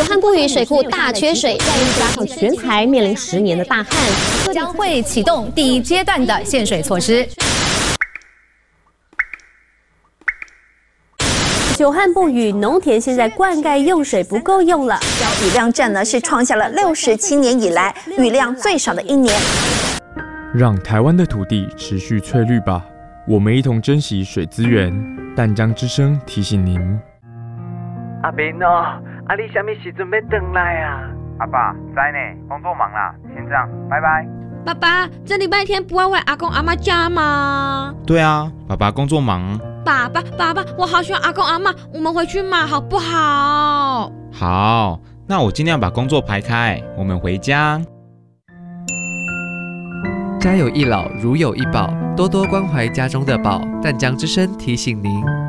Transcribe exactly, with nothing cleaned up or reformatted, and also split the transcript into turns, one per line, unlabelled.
汉不语水库大缺水，再加上全台面临十年的大旱，
将会启动第一阶段的限水措施。
久旱不雨，农田现在灌溉用水不够用了，
雨量站呢是创下了六十七年以来雨量最少的一年。
让台湾的土地持续翠绿吧，我们一同珍惜水资源。淡江之声提醒您。
阿明哦，啊你什么时阵要回来啊？
阿爸，知呢，工作忙啦，先这样，拜拜。
爸爸，这礼拜天不要回阿公阿妈家吗？
对啊，爸爸工作忙。
爸爸，爸爸，我好喜欢阿公阿妈，我们回去嘛，好不好？
好，那我尽量把工作排开，我们回家。
家有一老，如有一宝，多多关怀家中的宝。淡江之声提醒您。